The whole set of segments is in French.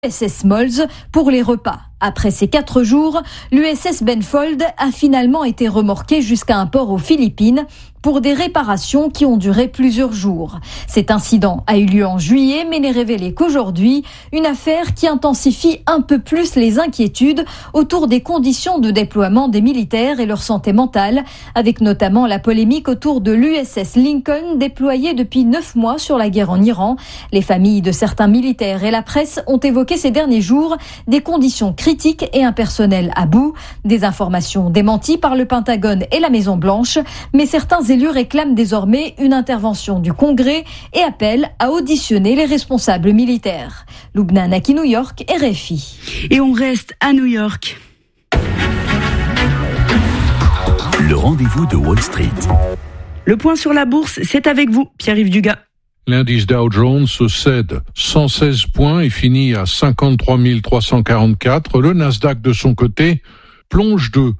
l'USS Mols pour les repas. Après ces 4 jours, l'USS Benfold a finalement été remorquée jusqu'à un port aux Philippines pour des réparations qui ont duré plusieurs jours. Cet incident a eu lieu en juillet, mais n'est révélé qu'aujourd'hui, une affaire qui intensifie un peu plus les inquiétudes autour des conditions de déploiement des militaires et leur santé mentale, avec notamment la polémique autour de l'USS Lincoln déployée depuis 9 mois sur la guerre en Iran. Les familles de certains militaires et la presse ont évoqué ces derniers jours des conditions critiques et un personnel à bout, des informations démenties par le Pentagone et la Maison-Blanche, mais certains élus réclament désormais une intervention du Congrès et appellent à auditionner les responsables militaires. Lubna Naki, New York, RFI. Et on reste à New York. Le rendez-vous de Wall Street. Le point sur la bourse, c'est avec vous, Pierre-Yves Dugas. L'indice Dow Jones cède 116 points et finit à 53 344. Le Nasdaq, de son côté, plonge de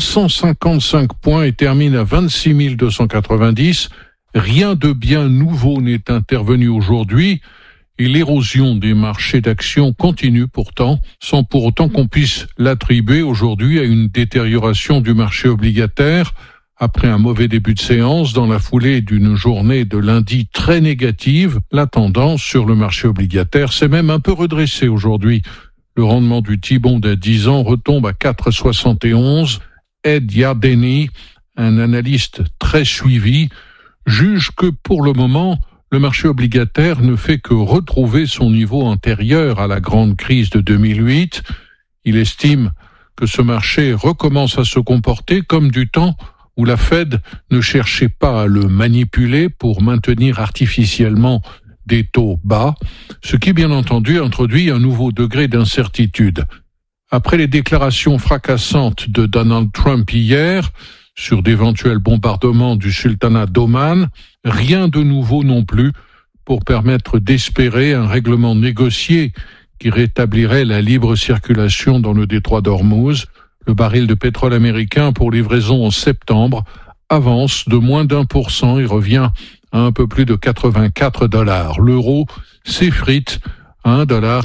355 points et termine à 26 290. Rien de bien nouveau n'est intervenu aujourd'hui et l'érosion des marchés d'actions continue pourtant, sans pour autant qu'on puisse l'attribuer aujourd'hui à une détérioration du marché obligataire. Après un mauvais début de séance, dans la foulée d'une journée de lundi très négative, la tendance sur le marché obligataire s'est même un peu redressée aujourd'hui. Le rendement du T-bond à 10 ans retombe à 4,71. Ed Yardeni, un analyste très suivi, juge que pour le moment, le marché obligataire ne fait que retrouver son niveau antérieur à la grande crise de 2008. Il estime que ce marché recommence à se comporter comme du temps où la Fed ne cherchait pas à le manipuler pour maintenir artificiellement des taux bas, ce qui bien entendu introduit un nouveau degré d'incertitude. Après les déclarations fracassantes de Donald Trump hier sur d'éventuels bombardements du sultanat d'Oman, rien de nouveau non plus pour permettre d'espérer un règlement négocié qui rétablirait la libre circulation dans le détroit d'Ormuz. Le baril de pétrole américain pour livraison en septembre avance de moins d'1% et revient à un peu plus de $84. L'euro s'effrite à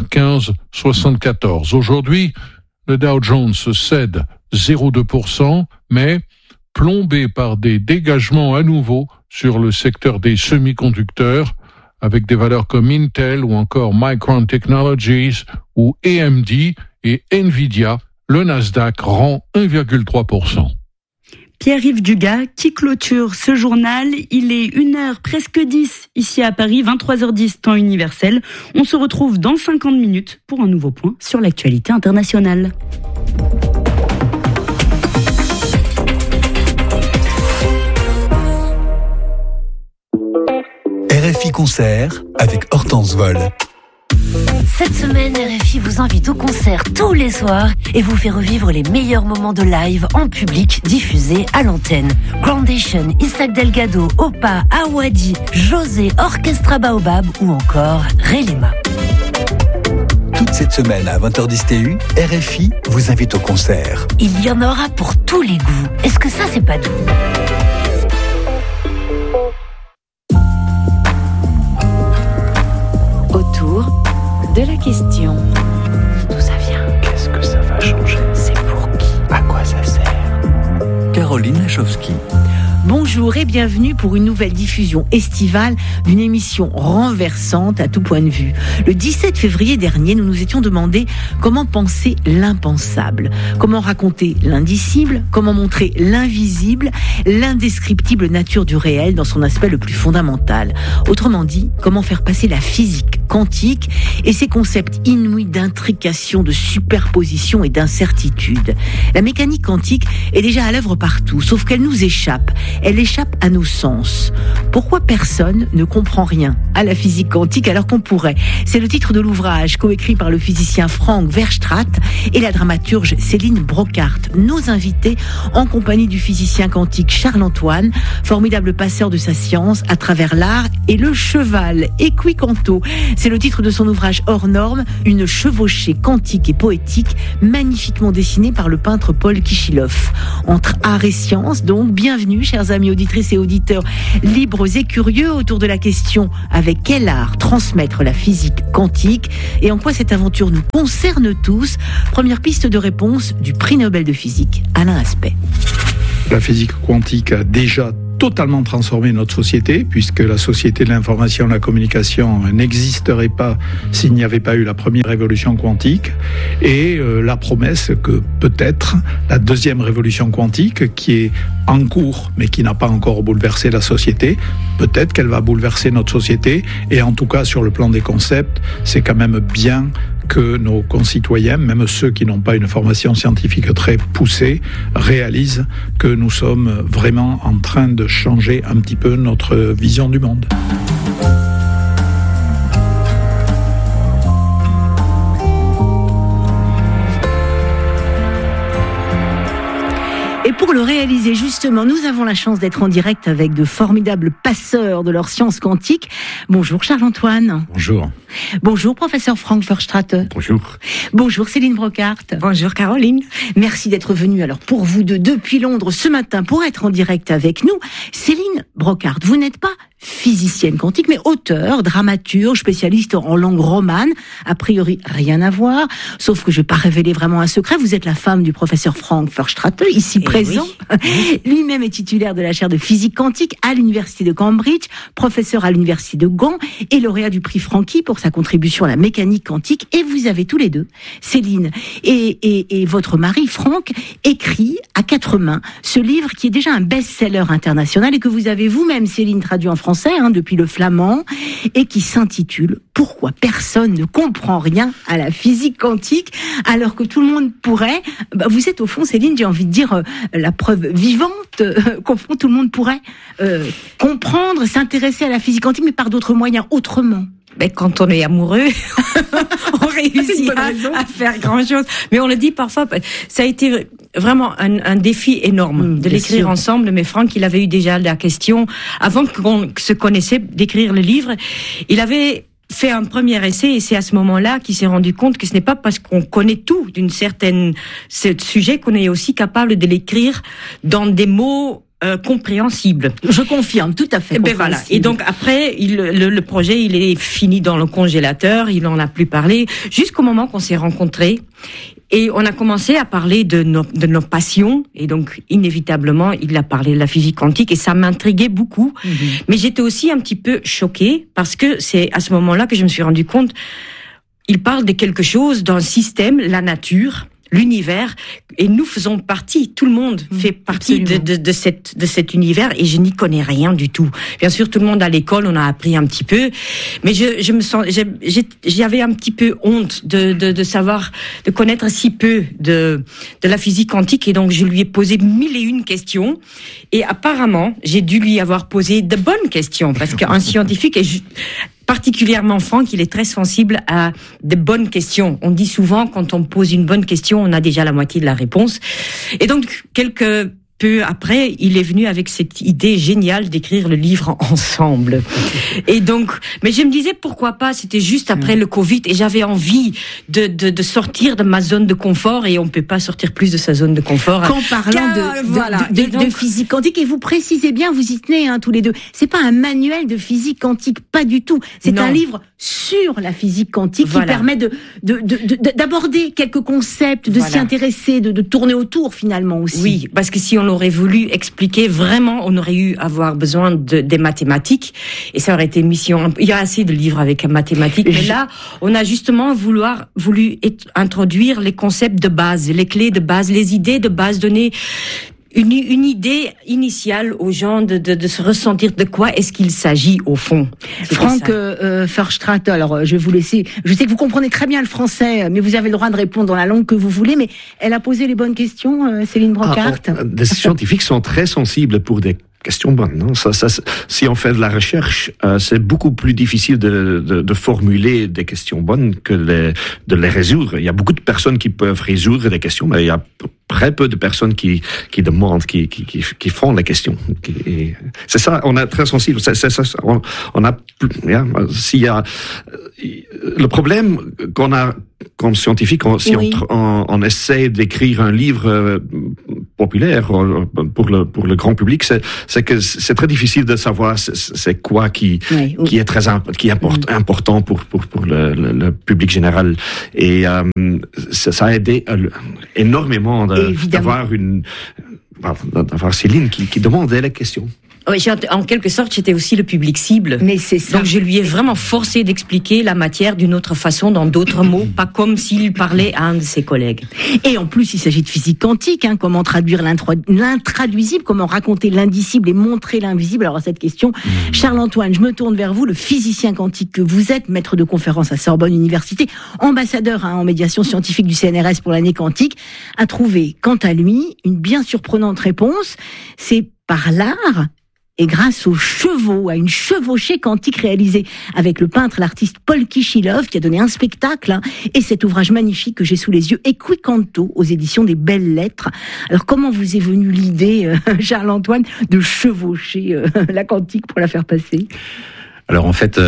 $1,1574. Aujourd'hui, le Dow Jones cède 0,2%, mais plombé par des dégagements à nouveau sur le secteur des semi-conducteurs, avec des valeurs comme Intel ou encore Micron Technologies ou AMD et Nvidia. Le Nasdaq rend 1,3%. Pierre-Yves Dugas, qui clôture ce journal. Il est 1h presque 10 ici à Paris, 23h10 temps universel. On se retrouve dans 50 minutes pour un nouveau point sur l'actualité internationale. RFI Concert avec Hortense Vol. Cette semaine, RFI vous invite au concert tous les soirs et vous fait revivre les meilleurs moments de live en public diffusés à l'antenne. Groundation, Isaac Delgado, Opa, Awadi, José, Orchestra Baobab ou encore Relima. Toute cette semaine à 20h10 TU, RFI vous invite au concert. Il y en aura pour tous les goûts. Est-ce que ça, c'est pas doux ? Autour de la question. D'où ça vient ? Qu'est-ce que ça va changer ? C'est pour qui ? À quoi ça sert ? Caroline Lachowski. Bonjour et bienvenue pour une nouvelle diffusion estivale d'une émission renversante à tout point de vue. Le 17 février dernier, nous nous étions demandé comment penser l'impensable, comment raconter l'indicible, comment montrer l'invisible, l'indescriptible nature du réel dans son aspect le plus fondamental. Autrement dit, comment faire passer la physique quantique et ses concepts inouïs d'intrication, de superposition et d'incertitude. La mécanique quantique est déjà à l'œuvre partout, sauf qu'elle nous échappe. Elle échappe à nos sens. Pourquoi personne ne comprend rien à la physique quantique alors qu'on pourrait ? C'est le titre de l'ouvrage coécrit par le physicien Frank Verstraete et la dramaturge Céline Brockhart. Nos invités en compagnie du physicien quantique Charles Antoine, formidable passeur de sa science à travers l'art et le cheval. Equicanto, c'est le titre de son ouvrage hors norme, une chevauchée quantique et poétique magnifiquement dessinée par le peintre Paul Kichilov. Entre art et science, donc, bienvenue chers chers amis auditrices et auditeurs, libres et curieux autour de la question avec quel art transmettre la physique quantique et en quoi cette aventure nous concerne tous. Première piste de réponse du prix Nobel de physique, Alain Aspect. La physique quantique a déjà totalement transformé notre société, puisque la société de l'information et de la communication n'existerait pas s'il n'y avait pas eu la première révolution quantique, et la promesse que peut-être la deuxième révolution quantique, qui est en cours, mais qui n'a pas encore bouleversé la société, peut-être qu'elle va bouleverser notre société, et en tout cas sur le plan des concepts, c'est quand même bien que nos concitoyens, même ceux qui n'ont pas une formation scientifique très poussée, réalisent que nous sommes vraiment en train de changer un petit peu notre vision du monde. Et pour le réaliser, justement, nous avons la chance d'être en direct avec de formidables passeurs de leur science quantique. Bonjour Charles-Antoine. Bonjour. Bonjour professeur Frank Verstraete. Bonjour. Bonjour Céline Brocard. Bonjour Caroline. Merci d'être venue alors pour vous deux depuis Londres ce matin pour être en direct avec nous. Céline Brocard, vous n'êtes pas physicienne quantique, mais auteure, dramaturge, spécialiste en langue romane. A priori, rien à voir. Sauf que je vais pas révéler vraiment un secret. Vous êtes la femme du professeur Frank Verstraete, ici présent. Oui. Lui-même est titulaire de la chaire de physique quantique à l'université de Cambridge, professeur à l'université de Gand et lauréat du prix Franky pour sa contribution à la mécanique quantique. Et vous avez tous les deux, Céline et votre mari Frank, écrit à 4 mains ce livre qui est déjà un best-seller international et que vous avez vous-même, Céline, traduit en français depuis le flamand et qui s'intitule « Pourquoi personne ne comprend rien à la physique quantique alors que tout le monde pourrait ». Vous êtes au fond, Céline, j'ai envie de dire la preuve vivante qu'au fond tout le monde pourrait comprendre, s'intéresser à la physique quantique, mais par d'autres moyens, autrement. Ben, quand on est amoureux, on réussit à faire grand-chose. Mais on le dit parfois, ça a été vraiment un défi énorme de l'écrire ensemble. Mais Franck, il avait eu déjà la question, avant qu'on se connaissait, d'écrire le livre. Il avait fait un premier essai et c'est à ce moment-là qu'il s'est rendu compte que ce n'est pas parce qu'on connaît tout d'une certaine sujet qu'on est aussi capable de l'écrire dans des mots compréhensible. Je confirme, tout à fait. Ben voilà. Et donc après, le projet, il est fini dans le congélateur. Il en a plus parlé jusqu'au moment qu'on s'est rencontrés et on a commencé à parler de nos passions. Et donc inévitablement, il a parlé de la physique quantique et ça m'intriguait beaucoup. Mais j'étais aussi un petit peu choquée parce que c'est à ce moment-là que je me suis rendu compte. Il parle de quelque chose d'un système, la nature, l'univers, et nous faisons partie, tout le monde fait partie de cet univers, et je n'y connais rien du tout. Bien sûr, tout le monde à l'école, on a appris un petit peu, mais j'avais un petit peu honte de savoir, de connaître si peu de la physique quantique, et donc je lui ai posé 1001 questions, et apparemment, j'ai dû lui avoir posé de bonnes questions, parce qu'un scientifique est particulièrement Franck, il est très sensible à de bonnes questions. On dit souvent, quand on pose une bonne question, on a déjà la moitié de la réponse. Et donc, quelques peu après, il est venu avec cette idée géniale d'écrire le livre ensemble. Et donc, mais je me disais pourquoi pas, c'était juste après le Covid et j'avais envie de sortir de ma zone de confort et on peut pas sortir plus de sa zone de confort. Qu'en parlant de physique quantique, et vous précisez bien, vous y tenez tous les deux, c'est pas un manuel de physique quantique, pas du tout. C'est un livre sur la physique quantique qui permet d'aborder quelques concepts, de s'y intéresser, de tourner autour finalement aussi. Oui, parce que si on aurait voulu expliquer vraiment, on aurait eu avoir besoin des mathématiques et ça aurait été une mission. Il y a assez de livres avec mathématiques, mais là, on a justement voulu introduire les concepts de base, les clés de base, les idées de base, donner une idée initiale aux gens de se ressentir de quoi est-ce qu'il s'agit au fond. Frank Verstraete, alors je vais vous laisser, je sais que vous comprenez très bien le français, mais vous avez le droit de répondre dans la langue que vous voulez, mais elle a posé les bonnes questions, Céline Brocard. Les scientifiques sont très sensibles pour des questions bonnes. Non, si on fait de la recherche, c'est beaucoup plus difficile de formuler des questions bonnes que de les résoudre. Il y a beaucoup de personnes qui peuvent résoudre des questions, mais il y a très peu de personnes qui demandent, qui font les questions. C'est ça, on est très sensible. On a, s'il y a le problème qu'on a comme scientifique, si on essaie d'écrire un livre populaire pour le grand public, c'est que c'est très difficile de savoir c'est quoi qui est important pour le public général. Et ça a aidé énormément d'avoir Céline qui demandait les questions. Oui, en quelque sorte, j'étais aussi le public cible. Mais c'est ça. Donc je lui ai vraiment forcé d'expliquer la matière d'une autre façon, dans d'autres mots, pas comme s'il parlait à un de ses collègues. Et en plus, il s'agit de physique quantique, comment traduire l'intraduisible, comment raconter l'indicible et montrer l'invisible. Alors à cette question, Charles-Antoine, je me tourne vers vous, le physicien quantique que vous êtes, maître de conférence à Sorbonne Université, ambassadeur en médiation scientifique du CNRS pour l'année quantique, a trouvé, quant à lui, une bien surprenante réponse. C'est par l'art et grâce aux chevaux, à une chevauchée quantique réalisée avec le peintre, l'artiste Paul Kishilov, qui a donné un spectacle, et cet ouvrage magnifique que j'ai sous les yeux, Equicanto, aux éditions des Belles Lettres. Alors, comment vous est venue l'idée, Charles-Antoine, de chevaucher la quantique pour la faire passer ? Alors en fait,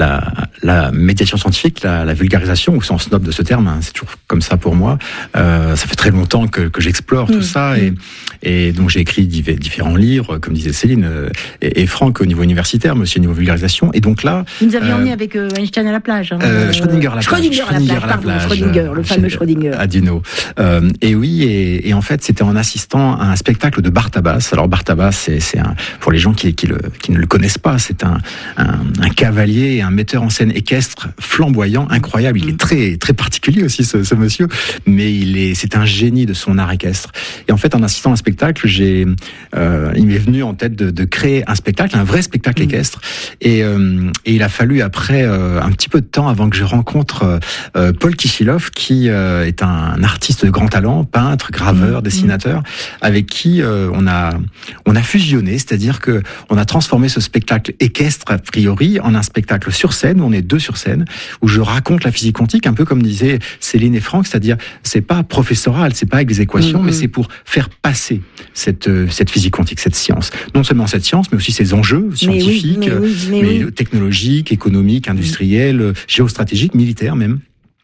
la médiation scientifique, la vulgarisation, au sens noble de ce terme, c'est toujours comme ça pour moi. Ça fait très longtemps que j'explore tout ça, et donc j'ai écrit différents livres, comme disait Céline et Franck au niveau universitaire, mais aussi au niveau vulgarisation. Et donc là, vous nous aviez emmené avec Einstein à la plage. Schrödinger à la plage. Schrödinger, le fameux Schrödinger. À Dino. Et oui, et en fait, c'était en assistant à un spectacle de Bartabas. Alors Bartabas, c'est pour les gens qui ne le connaissent pas, c'est un cavalier et un metteur en scène équestre flamboyant, incroyable. Il est très très particulier aussi ce monsieur, mais c'est un génie de son art équestre. Et en fait, en assistant à un spectacle, il m'est venu en tête de créer un spectacle, un vrai spectacle équestre. Et il a fallu après un petit peu de temps avant que je rencontre Paul Kishilov, qui est un artiste de grand talent, peintre, graveur, dessinateur, avec qui on a fusionné, c'est-à-dire que on a transformé ce spectacle équestre a priori en un spectacle sur scène, où on est deux sur scène, où je raconte la physique quantique, un peu comme disaient Céline et Franck, c'est-à-dire c'est pas professoral, c'est pas avec des équations, mais c'est pour faire passer cette physique quantique, cette science. Non seulement cette science, mais aussi ses enjeux scientifiques, mais technologiques, économiques, industriels, géostratégiques, militaires même,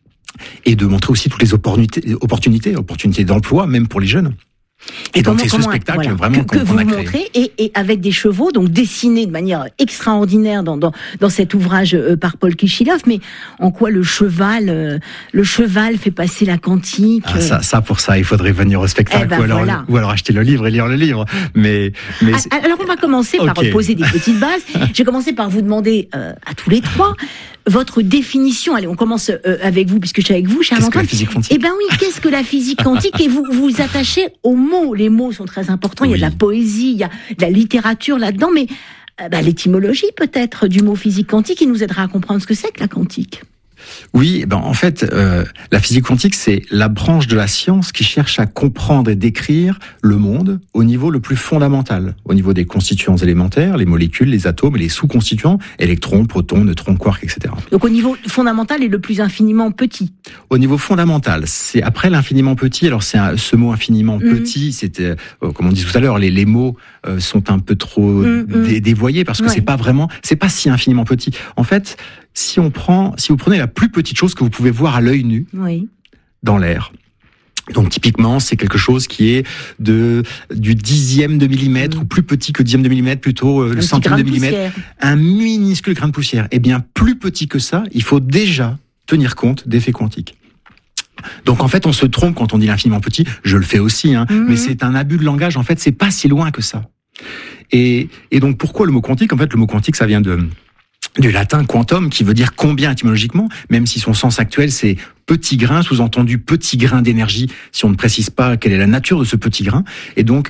et de montrer aussi toutes les opportunités d'emploi, même pour les jeunes. Et donc c'est ce spectacle vraiment que vous montrez, et avec des chevaux donc dessinés de manière extraordinaire dans cet ouvrage par Paul Kishilov. Mais en quoi le cheval fait passer la quantique? Ça pour ça il faudrait venir au spectacle, ou alors acheter le livre et lire le livre. Mais alors on va commencer par poser des petites bases. Je vais commencer par vous demander à tous les trois votre définition. Allez, on commence avec vous, puisque je suis avec vous, Charles-Antoine. Qu'est-ce que la physique quantique ? Eh ben oui, qu'est-ce que la physique quantique ? Et vous vous attachez aux mots. Les mots sont très importants. Il y a de la poésie, il y a de la littérature là-dedans, mais l'étymologie peut-être du mot physique quantique, qui nous aidera à comprendre ce que c'est que la quantique. Oui, en fait, la physique quantique, c'est la branche de la science qui cherche à comprendre et décrire le monde au niveau le plus fondamental, au niveau des constituants élémentaires, les molécules, les atomes et les sous-constituants, électrons, protons, neutrons, quarks, etc. Donc au niveau fondamental et le plus infiniment petit. Au niveau fondamental, c'est après l'infiniment petit. Alors ce mot infiniment petit, c'était, comme on dit tout à l'heure, les mots sont un peu trop dévoyés, parce que c'est pas si infiniment petit. En fait, si vous prenez la plus petite chose que vous pouvez voir à l'œil nu dans l'air, donc typiquement c'est quelque chose qui est du dixième de millimètre, ou plus petit que dixième de millimètre, plutôt le centième de millimètre, un minuscule grain de poussière. Eh bien, plus petit que ça, il faut déjà tenir compte d'effets quantiques. Donc en fait, on se trompe quand on dit l'infiniment petit. Je le fais aussi, mais c'est un abus de langage. En fait, c'est pas si loin que ça. Et donc pourquoi le mot quantique ? En fait, le mot quantique, ça vient du latin quantum, qui veut dire combien étymologiquement, même si son sens actuel c'est petit grain, sous-entendu petit grain d'énergie, si on ne précise pas quelle est la nature de ce petit grain. Et donc,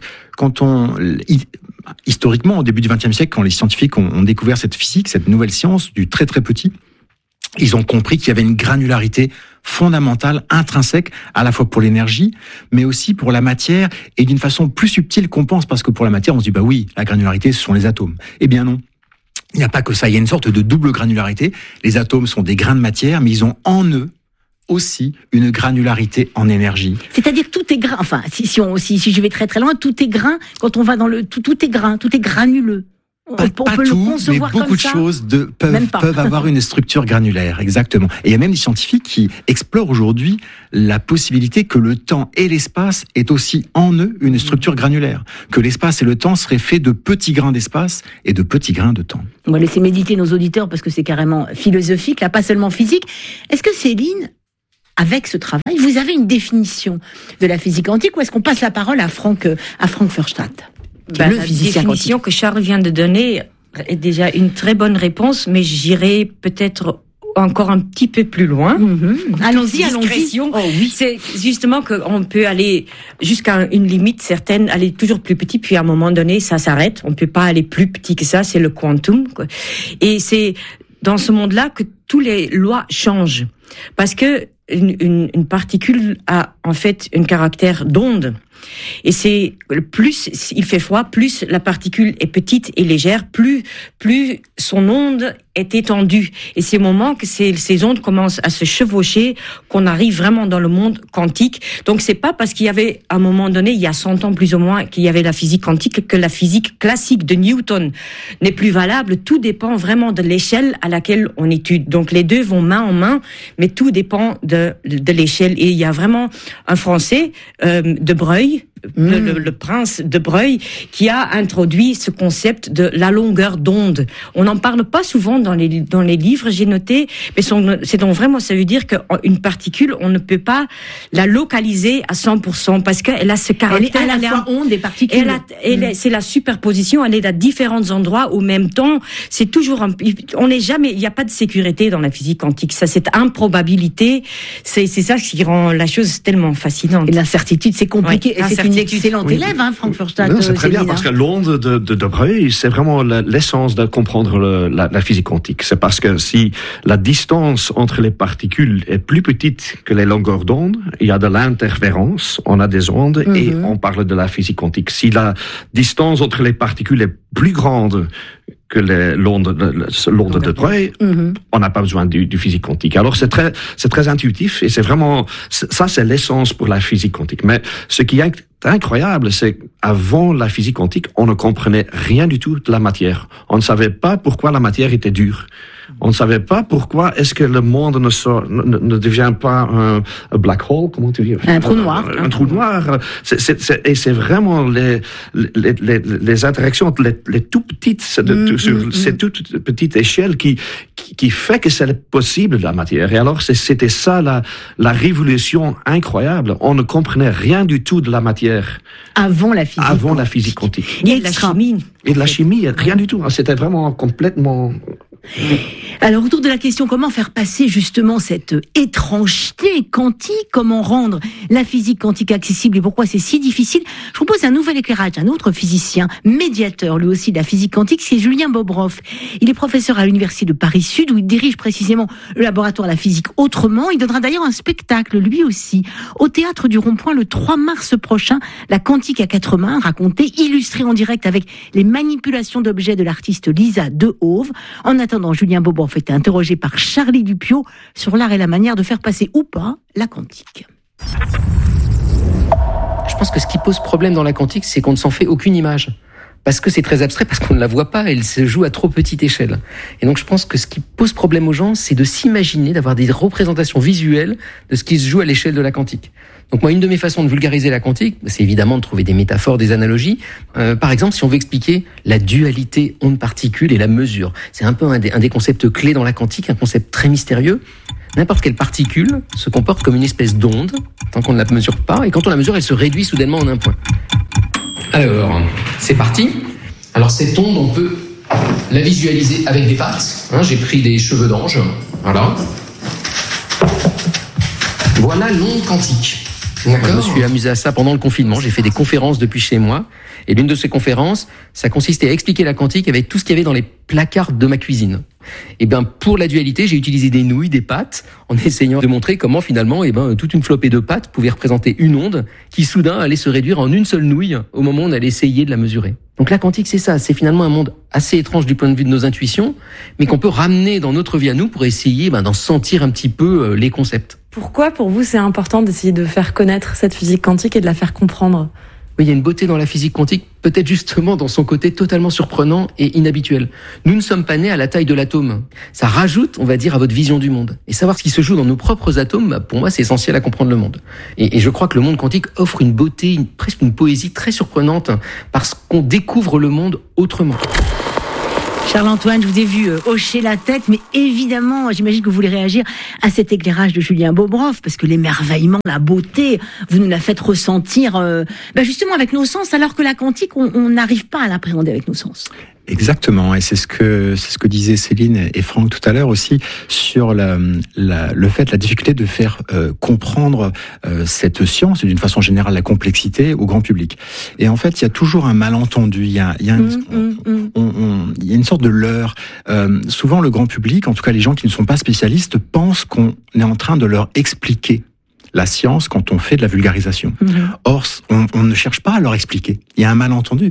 historiquement, au début du XXe siècle, quand les scientifiques ont découvert cette physique, cette nouvelle science du très très petit, ils ont compris qu'il y avait une granularité fondamentale, intrinsèque, à la fois pour l'énergie, mais aussi pour la matière, et d'une façon plus subtile qu'on pense, parce que pour la matière, on se dit, oui, la granularité, ce sont les atomes. Eh bien non. Il n'y a pas que ça, il y a une sorte de double granularité. Les atomes sont des grains de matière, mais ils ont en eux aussi une granularité en énergie. C'est-à-dire tout est grain, enfin, si je vais très très loin, tout est grain, quand on va dans tout est grain, tout est granuleux. Pas tout, mais beaucoup de choses peuvent avoir une structure granulaire, exactement. Et il y a même des scientifiques qui explorent aujourd'hui la possibilité que le temps et l'espace aient aussi en eux une structure granulaire. Que l'espace et le temps seraient faits de petits grains d'espace et de petits grains de temps. On va laisser méditer nos auditeurs parce que c'est carrément philosophique, là, pas seulement physique. Est-ce que Céline, avec ce travail, vous avez une définition de la physique quantique ou est-ce qu'on passe la parole à Frank Furstadt? La définition que Charles vient de donner est déjà une très bonne réponse, mais j'irai peut-être encore un petit peu plus loin. Allons-y. Oh, oui. C'est justement qu'on peut aller jusqu'à une limite certaine, aller toujours plus petit, puis à un moment donné, ça s'arrête. On peut pas aller plus petit que ça, c'est le quantum, quoi. Et c'est dans ce monde-là que toutes les lois changent. Parce que une particule a en fait un caractère d'onde. Et c'est plus il fait froid, plus la particule est petite et légère, plus son onde est étendue. Et c'est au moment que ces ondes commencent à se chevaucher qu'on arrive vraiment dans le monde quantique. Donc c'est pas parce qu'il y avait à un moment donné, il y a 100 ans plus ou moins, qu'il y avait la physique quantique que la physique classique de Newton n'est plus valable. Tout dépend vraiment de l'échelle à laquelle on étudie. Donc les deux vont main en main, mais tout dépend de l'échelle. Et il y a vraiment un Français, de Breuil, le prince de Breuil, qui a introduit ce concept de la longueur d'onde. On n'en parle pas souvent dans les livres, j'ai noté, mais c'est donc vraiment, ça veut dire qu'une particule, on ne peut pas la localiser à 100% parce qu'elle a ce caractère. Elle est à la fois onde et particule. C'est la superposition, elle est à différents endroits au même temps. C'est toujours on n'est jamais, il n'y a pas de sécurité dans la physique quantique. Ça, cette improbabilité, c'est ça qui rend la chose tellement fascinante. Et l'incertitude, c'est compliqué. Ouais, et c'est une excellente élève, Frank Furstadt. Non, c'est très bien parce que l'onde de Breuil, c'est vraiment l'essence de comprendre la physique quantique. C'est parce que si la distance entre les particules est plus petite que les longueurs d'onde, il y a de l'interférence, on a des ondes et on parle de la physique quantique. Si la distance entre les particules est plus grande que l'onde de Breuil, on n'a pas besoin du physique quantique. Alors c'est très intuitif et c'est vraiment ça, c'est l'essence pour la physique quantique. Mais ce qui est incroyable, c'est qu'avant la physique quantique, on ne comprenait rien du tout de la matière. On ne savait pas pourquoi la matière était dure. On ne savait pas pourquoi est-ce que le monde ne devient pas un black hole, comment tu dis? Un trou noir. Un trou noir. Et c'est vraiment les interactions entre les tout petites, sur ces toutes petites échelles qui fait que c'est possible de la matière. Et alors, c'était ça la révolution incroyable. On ne comprenait rien du tout de la matière. Avant la physique quantique. Et de la chimie. Et de la chimie, rien du tout. C'était vraiment complètement... Alors, autour de la question, comment faire passer justement cette étrangeté quantique, comment rendre la physique quantique accessible et pourquoi c'est si difficile, je propose un nouvel éclairage, un autre physicien, médiateur lui aussi de la physique quantique, c'est Julien Bobroff. Il est professeur à l'Université de Paris-Sud où il dirige précisément le laboratoire de la physique autrement. Il donnera d'ailleurs un spectacle, lui aussi, au Théâtre du Rond-Point le 3 mars prochain, La quantique à quatre mains, racontée, illustrée en direct avec les manipulations d'objets de l'artiste Lisa Dehove. En attendant, Julien Bobroff était interrogé par Charlie Dupiot sur l'art et la manière de faire passer ou pas la quantique. Je pense que ce qui pose problème dans la quantique, c'est qu'on ne s'en fait aucune image. Parce que c'est très abstrait, parce qu'on ne la voit pas, elle se joue à trop petite échelle. Et donc je pense que ce qui pose problème aux gens, c'est de s'imaginer, d'avoir des représentations visuelles de ce qui se joue à l'échelle de la quantique. Donc moi, une de mes façons de vulgariser la quantique, c'est évidemment de trouver des métaphores, des analogies. Par exemple, si on veut expliquer la dualité onde-particule et la mesure, c'est un peu un des concepts clés dans la quantique, un concept très mystérieux. N'importe quelle particule se comporte comme une espèce d'onde, tant qu'on ne la mesure pas, et quand on la mesure, elle se réduit soudainement en un point. Alors, c'est parti. Alors cette onde, on peut la visualiser avec des pattes. J'ai pris des cheveux d'ange. Voilà. Voilà l'onde quantique. D'accord. Je me suis amusé à ça pendant le confinement. J'ai fait des conférences depuis chez moi. Et l'une de ces conférences, ça consistait à expliquer la quantique avec tout ce qu'il y avait dans les placards de ma cuisine. Et ben, pour la dualité, j'ai utilisé des nouilles, des pâtes, en essayant de montrer comment finalement, toute une flopée de pâtes pouvait représenter une onde qui soudain allait se réduire en une seule nouille au moment où on allait essayer de la mesurer. Donc la quantique, c'est ça. C'est finalement un monde assez étrange du point de vue de nos intuitions, mais qu'on peut ramener dans notre vie à nous pour essayer d'en sentir un petit peu les concepts. Pourquoi, pour vous, c'est important d'essayer de faire connaître cette physique quantique et de la faire comprendre ? Oui, il y a une beauté dans la physique quantique, peut-être justement dans son côté totalement surprenant et inhabituel. Nous ne sommes pas nés à la taille de l'atome. Ça rajoute, on va dire, à votre vision du monde. Et savoir ce qui se joue dans nos propres atomes, pour moi, c'est essentiel à comprendre le monde. Et je crois que le monde quantique offre une beauté, presque une poésie très surprenante, parce qu'on découvre le monde autrement. Charles-Antoine, je vous ai vu hocher la tête, mais évidemment, j'imagine que vous voulez réagir à cet éclairage de Julien Bobroff, parce que l'émerveillement, la beauté, vous nous la faites ressentir justement avec nos sens, alors que la quantique, on n'arrive pas à l'appréhender avec nos sens. Exactement, et c'est ce que disaient Céline et Franck tout à l'heure aussi sur la difficulté de faire comprendre cette science et d'une façon générale la complexité au grand public. Et en fait, il y a toujours un malentendu, il y a une sorte de leurre. Souvent, le grand public, en tout cas les gens qui ne sont pas spécialistes, pensent qu'on est en train de leur expliquer la science quand on fait de la vulgarisation. Or, on ne cherche pas à leur expliquer. Il y a un malentendu.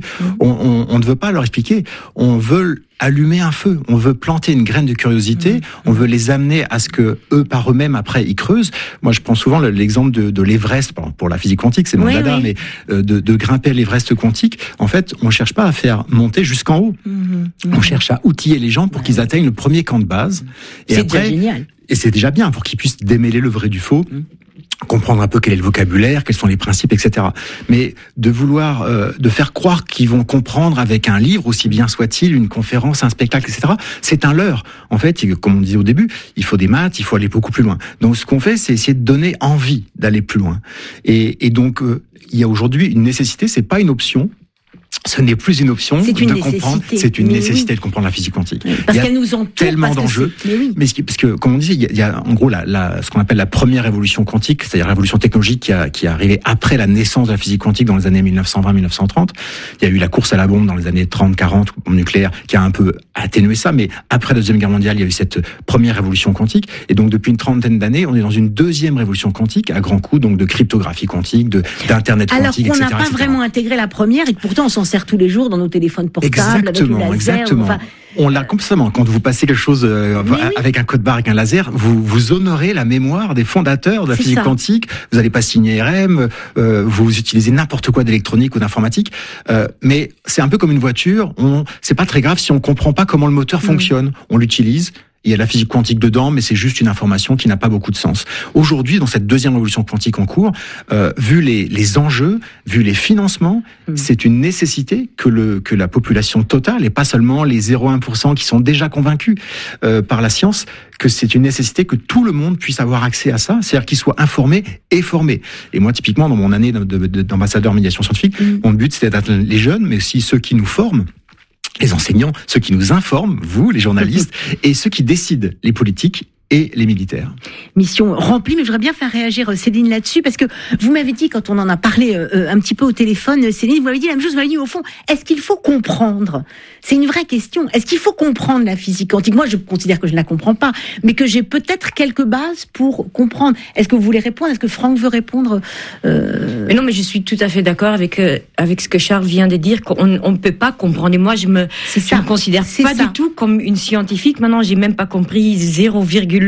On ne veut pas leur expliquer. On veut allumer un feu. On veut planter une graine de curiosité. On veut les amener à ce que eux, par eux-mêmes, après, ils creusent. Moi, je prends souvent l'exemple de l'Everest, pour la physique quantique, c'est mon dada, mais de grimper à l'Everest quantique. En fait, on cherche pas à faire monter jusqu'en haut. On cherche à outiller les gens pour qu'ils atteignent le premier camp de base. Et c'est après, déjà génial. Et c'est déjà bien pour qu'ils puissent démêler le vrai du faux. Comprendre un peu quel est le vocabulaire, quels sont les principes, etc. Mais de vouloir, de faire croire qu'ils vont comprendre avec un livre, aussi bien soit-il, une conférence, un spectacle, etc., c'est un leurre. En fait, comme on disait au début, il faut des maths, il faut aller beaucoup plus loin. Donc ce qu'on fait, c'est essayer de donner envie d'aller plus loin. Et donc, il y a aujourd'hui une nécessité, c'est pas une option. Ce n'est plus une option de comprendre, c'est une nécessité de comprendre la physique quantique. Oui, parce qu'elle nous entoure tellement d'enjeux. Parce que, comme on disait, il y a en gros ce qu'on appelle la première révolution quantique, c'est-à-dire la révolution technologique qui est arrivée après la naissance de la physique quantique dans les années 1920-1930. Il y a eu la course à la bombe dans les années 30-40 au nucléaire qui a un peu atténué ça, mais après la Deuxième Guerre mondiale, il y a eu cette première révolution quantique. Et donc depuis une trentaine d'années, on est dans une deuxième révolution quantique à grands coups donc de cryptographie quantique, d'internet quantique, etc. Alors qu'on n'a pas vraiment intégré la première et que pourtant on s'en sert tous les jours dans nos téléphones portables, Exactement. On l'a constamment. Quand vous passez quelque chose avec un code barre, avec un laser, vous honorez la mémoire des fondateurs de la physique quantique. Vous n'allez pas signer RM, vous utilisez n'importe quoi d'électronique ou d'informatique. Mais c'est un peu comme une voiture. C'est pas très grave si on comprend pas comment le moteur fonctionne. On l'utilise. Il y a la physique quantique dedans, mais c'est juste une information qui n'a pas beaucoup de sens. Aujourd'hui, dans cette deuxième révolution quantique en cours, vu les enjeux, vu les financements, c'est une nécessité que la population totale, et pas seulement les 0,1% qui sont déjà convaincus par la science, que c'est une nécessité que tout le monde puisse avoir accès à ça, c'est-à-dire qu'ils soient informés et formés. Et moi, typiquement, dans mon année d'ambassadeur médiation scientifique, mon but, c'était d'atteindre les jeunes, mais aussi ceux qui nous forment, les enseignants, ceux qui nous informent, vous, les journalistes, et ceux qui décident, les politiques et les militaires. Mission remplie, mais je voudrais bien faire réagir Céline là-dessus, parce que vous m'avez dit, quand on en a parlé un petit peu au téléphone, Céline, vous m'avez dit la même chose, vous m'avez dit au fond, est-ce qu'il faut comprendre ? C'est une vraie question. Est-ce qu'il faut comprendre la physique quantique ? Moi, je considère que je ne la comprends pas, mais que j'ai peut-être quelques bases pour comprendre. Est-ce que vous voulez répondre ? Est-ce que Franck veut répondre ? Mais non, mais je suis tout à fait d'accord avec ce que Charles vient de dire, qu'on ne peut pas comprendre. Et moi, je me considère pas du tout comme une scientifique. Maintenant, j'ai même pas compris 0,1%,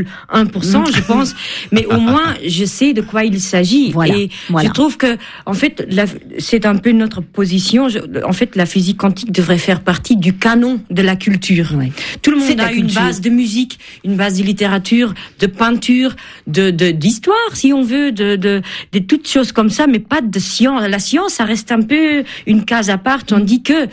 je pense. Mais au moins, je sais de quoi il s'agit. Et je trouve que, en fait, c'est un peu notre position. En fait, la physique quantique devrait faire partie du canon de la culture. Tout le monde a une base de musique, une base de littérature, de peinture, d'histoire, si on veut, de toutes choses comme ça, mais pas de science. La science, ça reste un peu une case à part, tandis que,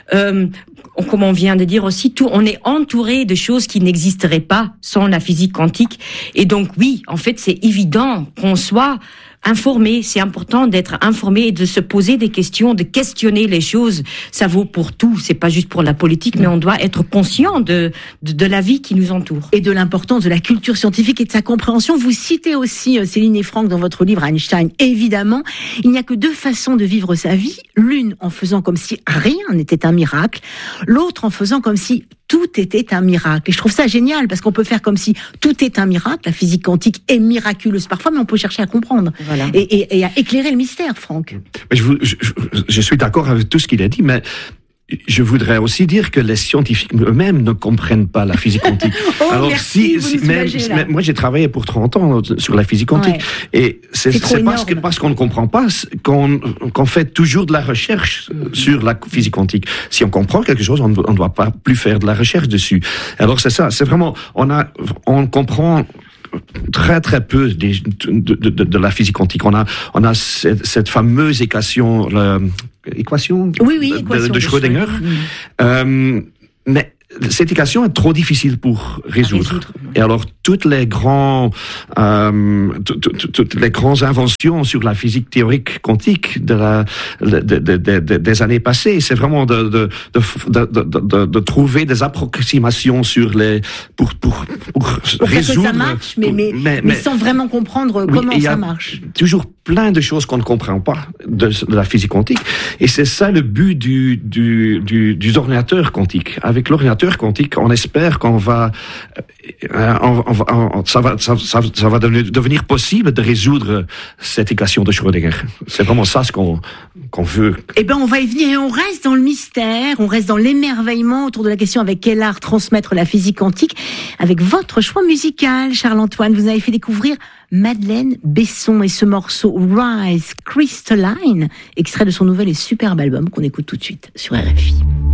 comme on vient de dire aussi, on est entouré de choses qui n'existeraient pas sans la physique quantique. Et donc, oui, en fait, c'est évident qu'on soit informé. C'est important d'être informé et de se poser des questions, de questionner les choses. Ça vaut pour tout. C'est pas juste pour la politique, mais on doit être conscient de la vie qui nous entoure. Et de l'importance de la culture scientifique et de sa compréhension. Vous citez aussi, Céline et Franck, dans votre livre Einstein, évidemment, il n'y a que deux façons de vivre sa vie. L'une en faisant comme si rien n'était un miracle. L'autre en faisant comme si tout était un miracle. Et je trouve ça génial, parce qu'on peut faire comme si tout est un miracle. La physique quantique est miraculeuse parfois, mais on peut chercher à comprendre. Voilà. Et à éclairer le mystère, Franck. Je suis d'accord avec tout ce qu'il a dit, mais je voudrais aussi dire que les scientifiques eux-mêmes ne comprennent pas la physique quantique. Alors, merci, moi j'ai travaillé pour 30 ans sur la physique quantique, et c'est parce qu'on ne comprend pas qu'on fait toujours de la recherche sur la physique quantique. Si on comprend quelque chose, on ne doit pas plus faire de la recherche dessus. Alors c'est ça, c'est vraiment, on comprend très très peu de la physique quantique. On a cette fameuse équation, équation de Schrödinger. Mais cette équation est trop difficile pour résoudre. Et alors, toutes les grandes inventions sur la physique théorique quantique des années passées, c'est vraiment de trouver des approximations pour résoudre. Que ça marche, mais sans vraiment comprendre comment ça marche. Toujours plein de choses qu'on ne comprend pas de la physique quantique. Et c'est ça le but du ordinateur quantique. Avec l'ordinateur quantique, on espère qu'on va, ça va devenir possible de résoudre cette équation de Schrödinger. C'est vraiment ça ce qu'on veut. Eh ben, on va y venir et on reste dans le mystère, on reste dans l'émerveillement autour de la question avec quel art transmettre la physique quantique. Avec votre choix musical, Charles-Antoine, vous avez fait découvrir Madeleine Besson et ce morceau Rise Crystalline, extrait de son nouvel et superbe album qu'on écoute tout de suite sur RFI.